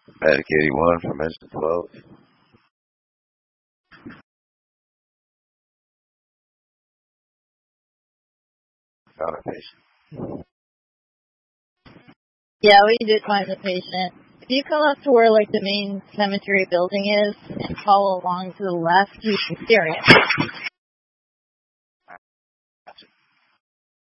Medic 81 from engine 12. Found a patient. Yeah, we did find the patient. If you come up to where like the main cemetery building is and follow along to the left, you can see it.